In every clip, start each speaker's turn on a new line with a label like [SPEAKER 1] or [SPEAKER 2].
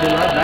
[SPEAKER 1] Love,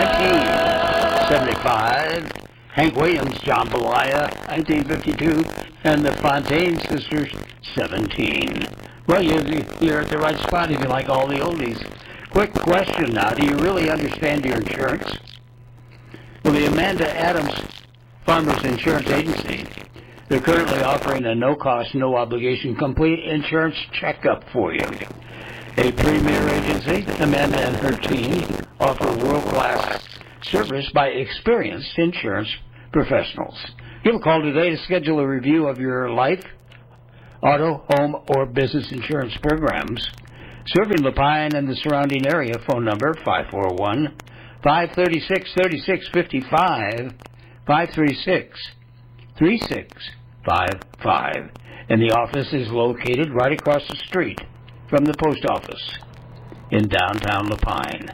[SPEAKER 1] 1975. Hank Williams, John Belaya, 1952. And the Fontaine Sisters, 17. Well, you're at the right spot if you like all the oldies. Quick question now. Do you really understand your insurance? Well, the Amanda Adams Farmers Insurance Agency, they're currently offering a no-cost, no-obligation complete insurance checkup for you. A premier agency, Amanda and her team offer world-class service by experienced insurance professionals. Give a call today to schedule a review of your life, auto, home, or business insurance programs. Serving La Pine and the surrounding area, phone number 541-536-3655, 536-3655. And the office is located right across the street from the post office in downtown La Pine.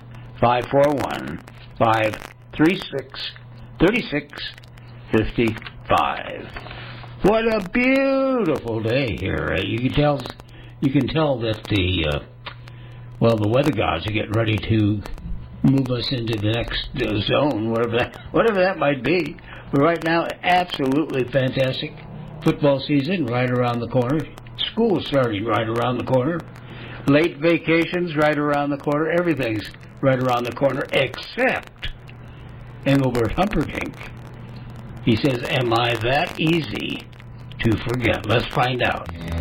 [SPEAKER 1] 541-536-3655. What a beautiful day here. You can tell that the weather gods are getting ready to move us into the next zone, whatever that might be. But right now, absolutely fantastic. Football season right around the corner. School starting right around the corner. Late vacations right around the corner. Everything's right around the corner except Engelbert Humperdinck. He says, am I that easy to forget? Let's find out.